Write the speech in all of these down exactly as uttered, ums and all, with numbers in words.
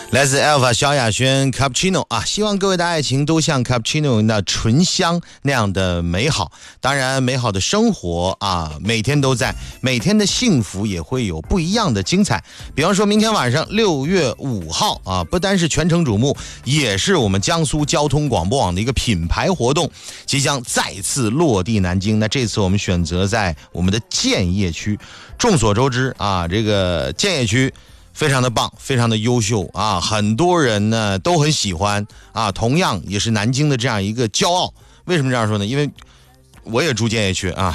来自 Alpha 萧亚轩 Cappuccino 啊，希望各位的爱情都像 Cappuccino 那醇香那样的美好。当然，美好的生活啊，每天都在，每天的幸福也会有不一样的精彩。比方说明天晚上六月五号啊，不单是全城瞩目，也是我们江苏交通广播网的一个品牌活动，即将再次落地南京。那这次我们选择在我们的建邺区。众所周知啊，这个建邺区非常的棒，非常的优秀啊，很多人呢都很喜欢啊，同样也是南京的这样一个骄傲。为什么这样说呢？因为我也住建邺区啊，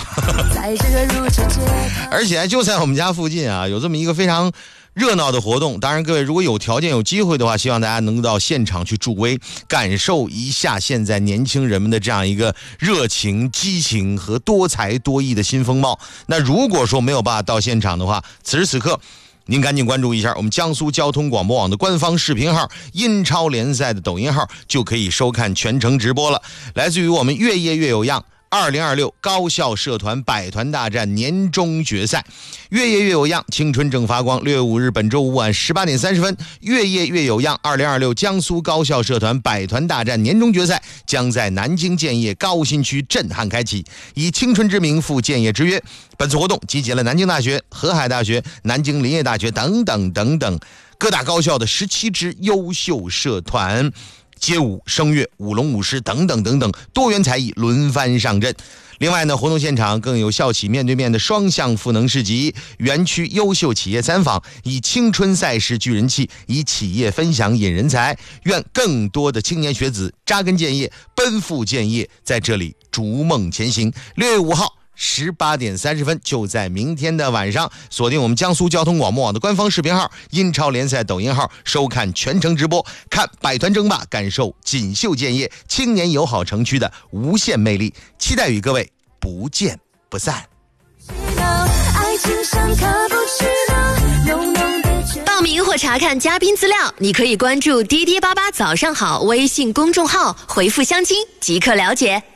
而且就在我们家附近啊，有这么一个非常热闹的活动。当然各位如果有条件有机会的话，希望大家能到现场去助威，感受一下现在年轻人们的这样一个热情激情和多才多艺的新风貌。那如果说没有办法到现场的话，此时此刻您赶紧关注一下我们江苏交通广播网的官方视频号英超联赛的抖音号，就可以收看全程直播了。来自于我们越夜越有样二零二六高校社团百团大战年终决赛，越夜越有样，青春正发光。六月五日本周五晚十八点三十分，越夜越有样二零二六江苏高校社团百团大战年终决赛将在南京建邺高新区震撼开启，以青春之名赴建邺之约。本次活动集结了南京大学、河海大学、南京林业大学等等等等各大高校的十七支优秀社团，街舞、声乐、舞龙舞狮等等等等多元才艺轮番上阵。另外呢，活动现场更有校企面对面的双向赋能市集，园区优秀企业参访，以青春赛事聚人气，以企业分享引人才。愿更多的青年学子扎根建邺，奔赴建邺，在这里逐梦前行。六月五号十八点三十分，就在明天的晚上，锁定我们江苏交通广播网的官方视频号英超联赛抖音号，收看全程直播，看百团争霸，感受锦绣建邺青年友好城区的无限魅力。期待与各位不见不散。 报名或查看嘉宾资料，你可以关注滴滴八八早上好微信公众号，回复相亲即可了解。